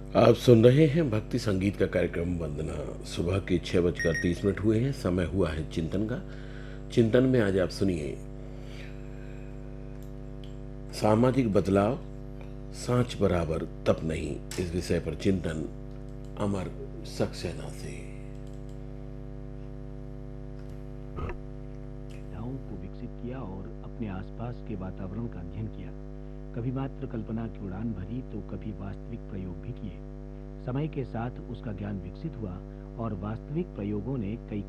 आप सुन रहे हैं भक्ति संगीत का कार्यक्रम वंदना। सुबह के 6:30 हुए हैं। समय हुआ है चिंतन का। चिंतन में आज आप सुनिए, सामाजिक बदलाव सांच बराबर तप नहीं। इस विषय पर चिंतन अमर सक्सेना से। सुविधाओं को विकसित किया और अपने आसपास के वातावरण का अध्ययन किया। कभी मात्र कल्पना की उड़ान भरी तो कभी वास्तविक प्रयोग भी किए। समय के साथ उसका ज्ञान विकसित हुआ और वास्तविक प्रयोगों ने कई